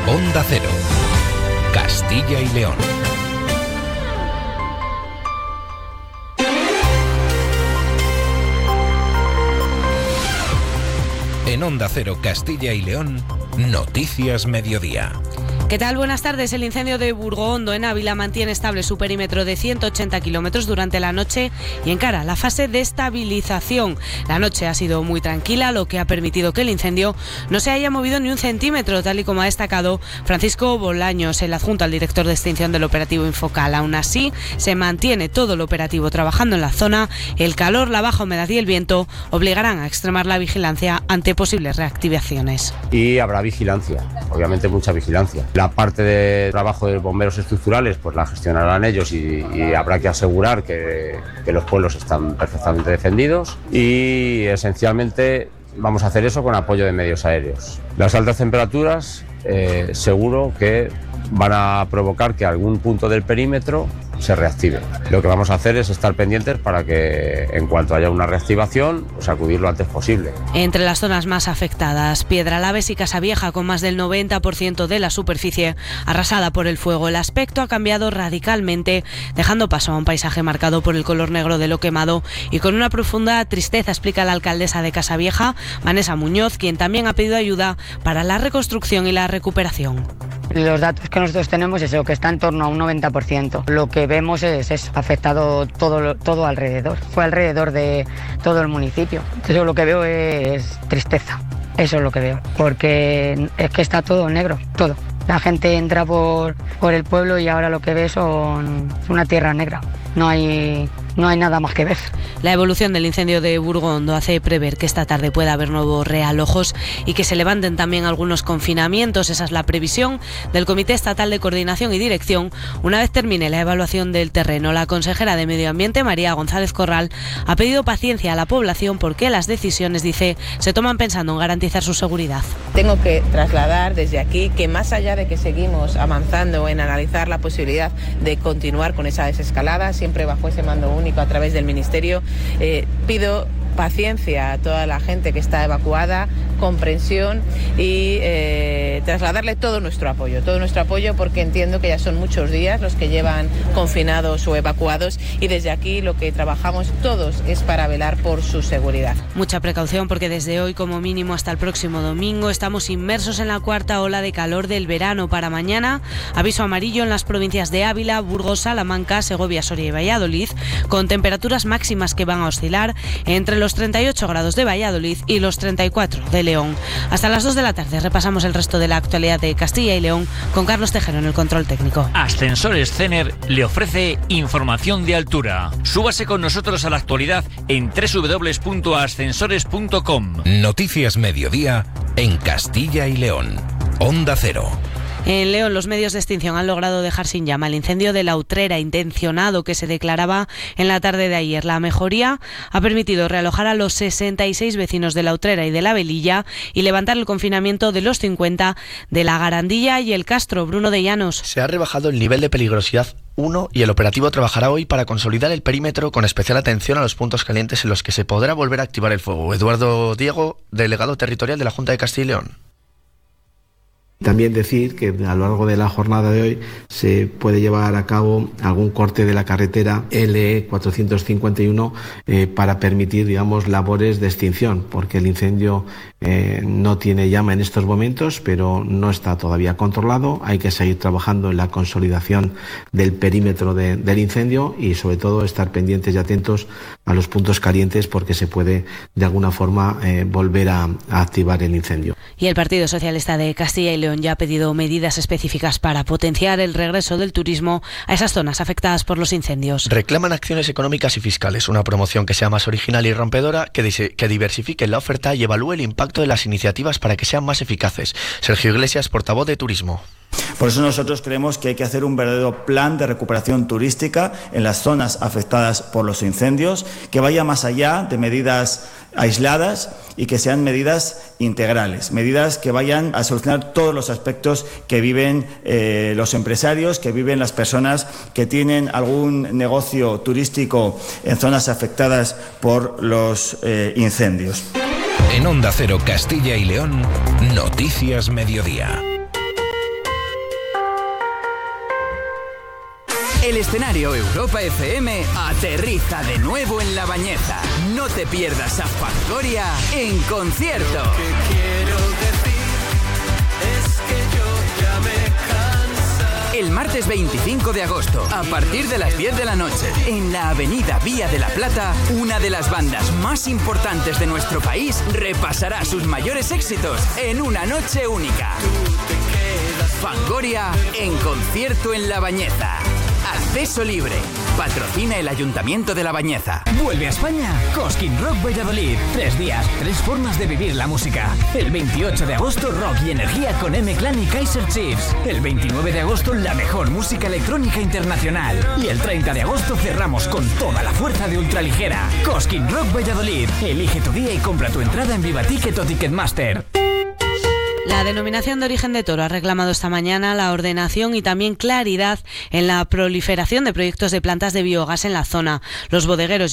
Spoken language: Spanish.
Onda Cero, Castilla y León. En Onda Cero, Castilla y León, Noticias Mediodía. ¿Qué tal? Buenas tardes. El incendio de Burgondo en Ávila mantiene estable su perímetro de 180 kilómetros durante la noche y encara la fase de estabilización. La noche ha sido muy tranquila, lo que ha permitido que el incendio no se haya movido ni un centímetro, tal y como ha destacado Francisco Bolaños, el adjunto al director de extinción del operativo Infocal. Aún así, se mantiene todo el operativo trabajando en la zona. El calor, la baja humedad y el viento obligarán a extremar la vigilancia ante posibles reactivaciones. Y habrá vigilancia, obviamente mucha vigilancia. La parte de trabajo de bomberos estructurales pues la gestionarán ellos y habrá que asegurar que los pueblos están perfectamente defendidos y esencialmente vamos a hacer eso con apoyo de medios aéreos. Las altas temperaturas seguro que van a provocar que algún punto del perímetro se reactive. Lo que vamos a hacer es estar pendientes para que en cuanto haya una reactivación, pues acudir lo antes posible. Entre las zonas más afectadas, Piedralaves y Casavieja, con más del 90% de la superficie arrasada por el fuego. El aspecto ha cambiado radicalmente, dejando paso a un paisaje marcado por el color negro de lo quemado y con una profunda tristeza, explica la alcaldesa de Casavieja, Vanessa Muñoz, quien también ha pedido ayuda para la reconstrucción y la recuperación. Los datos que nosotros tenemos es que está en torno a un 90%. Lo que vemos es afectado todo alrededor. Fue alrededor de todo el municipio. Entonces lo que veo es tristeza. Eso es lo que veo. Porque es que está todo negro, todo. La gente entra por el pueblo y ahora lo que ve es una tierra negra. No hay nada más que ver. La evolución del incendio de Burgondo hace prever que esta tarde pueda haber nuevos realojos y que se levanten también algunos confinamientos. Esa es la previsión del Comité Estatal de Coordinación y Dirección. Una vez termine la evaluación del terreno, la consejera de Medio Ambiente, María González Corral, ha pedido paciencia a la población porque las decisiones, dice, se toman pensando en garantizar su seguridad. Tengo que trasladar desde aquí que más allá de que seguimos avanzando en analizar la posibilidad de continuar con esa desescalada, siempre bajo ese mando único a través del Ministerio, pido paciencia a toda la gente que está evacuada, comprensión y trasladarle todo nuestro apoyo porque entiendo que ya son muchos días los que llevan confinados o evacuados y desde aquí lo que trabajamos todos es para velar por su seguridad. Mucha precaución porque desde hoy como mínimo hasta el próximo domingo estamos inmersos en la cuarta ola de calor del verano. Para mañana, aviso amarillo en las provincias de Ávila, Burgos, Salamanca, Segovia, Soria y Valladolid, con temperaturas máximas que van a oscilar entre los 38 grados de Valladolid y los 34 de León. Hasta las 2 de la tarde repasamos el resto de la actualidad de Castilla y León con Carlos Tejero en el control técnico. Ascensores Cener le ofrece información de altura. Súbase con nosotros a la actualidad en www.ascensores.com. Noticias Mediodía en Castilla y León. Onda Cero. En León, los medios de extinción han logrado dejar sin llama el incendio de la Utrera intencionado que se declaraba en la tarde de ayer. La mejoría ha permitido realojar a los 66 vecinos de la Utrera y de la Velilla y levantar el confinamiento de los 50 de la Garandilla y el Castro. Bruno de Llanos. Se ha rebajado el nivel de peligrosidad 1 y el operativo trabajará hoy para consolidar el perímetro con especial atención a los puntos calientes en los que se podrá volver a activar el fuego. Eduardo Diego, delegado territorial de la Junta de Castilla y León. También decir que a lo largo de la jornada de hoy se puede llevar a cabo algún corte de la carretera L451 para permitir, digamos, labores de extinción, porque el incendio no tiene llama en estos momentos, pero no está todavía controlado. Hay que seguir trabajando en la consolidación del perímetro del incendio y sobre todo estar pendientes y atentos a los puntos calientes porque se puede de alguna forma volver a activar el incendio. Y el Partido Socialista de Castilla y León ya ha pedido medidas específicas para potenciar el regreso del turismo a esas zonas afectadas por los incendios. Reclaman acciones económicas y fiscales, una promoción que sea más original y rompedora, que diversifique la oferta y evalúe el impacto de las iniciativas para que sean más eficaces. Sergio Iglesias, portavoz de Turismo. Por eso nosotros creemos que hay que hacer un verdadero plan de recuperación turística en las zonas afectadas por los incendios, que vaya más allá de medidas aisladas y que sean medidas integrales, medidas que vayan a solucionar todos los aspectos que viven los empresarios, que viven las personas que tienen algún negocio turístico en zonas afectadas por los incendios. En Onda Cero, Castilla y León, Noticias Mediodía. El escenario Europa FM aterriza de nuevo en La Bañeza. No te pierdas a Fangoria en concierto. Lo que quiero decir es que yo ya me cansa. El martes 25 de agosto, a partir de las 10 de la noche, en la avenida Vía de la Plata, una de las bandas más importantes de nuestro país repasará sus mayores éxitos en una noche única. Fangoria en concierto en La Bañeza. Acceso libre. Patrocina el Ayuntamiento de La Bañeza. Vuelve a España Cosquín Rock Valladolid. 3 días, 3 formas de vivir la música. El 28 de agosto, rock y energía con M-Clan y Kaiser Chiefs. El 29 de agosto, la mejor música electrónica internacional. Y el 30 de agosto cerramos con toda la fuerza de Ultraligera. Cosquín Rock Valladolid. Elige tu día y compra tu entrada en Viva Ticket o Ticketmaster. La Denominación de Origen de Toro ha reclamado esta mañana la ordenación y también claridad en la proliferación de proyectos de plantas de biogás en la zona. Los bodegueros